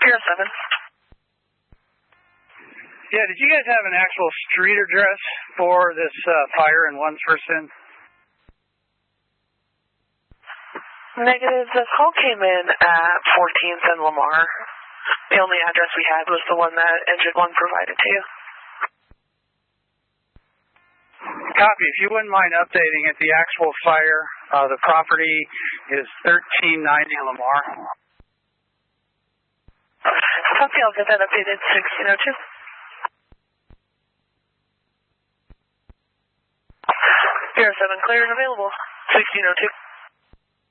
Bureau 7. Yeah, did you guys have an actual street address for this fire in Lunsfordson? Negative. The call came in at 14th and Lamar. The only address we had was the one that Engine 1 provided to you. Copy. If you wouldn't mind updating it, the actual fire, the property is 1390 Lamar. Copy. I'll get that updated 1602. Bureau 7 clear and available. 1602.